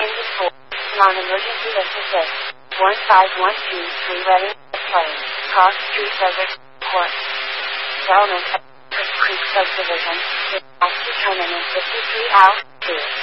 Indus non-emergency assist. 15123 ready, plane. Cross Street Desert, Court. Settlement, Creek Subdivision, Active Terminal 53 Al, 2.